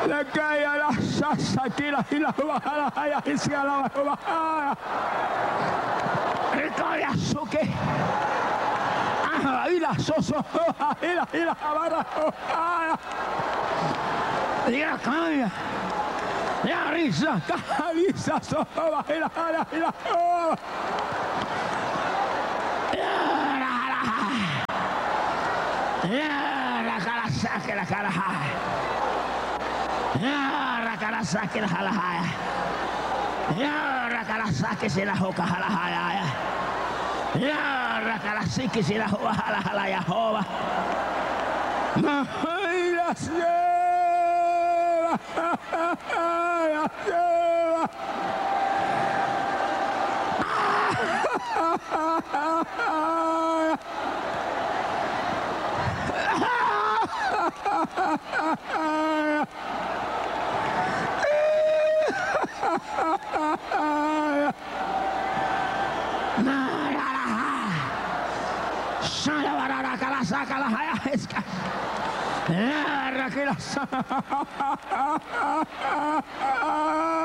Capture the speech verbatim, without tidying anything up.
Le cae a la salsa, tira y la baja, la y se la baja. Recoge azuque. Y la soso, y la, y la barra. Y la caña. La risa, caliza, soba, y la, y la, la cara saque la cara. La cara saque la jalajaya. La cara saque se la joca jalajaya. La cara saque se la joca jalajaya joba. La seva. La seva. Saca la jaya esca. La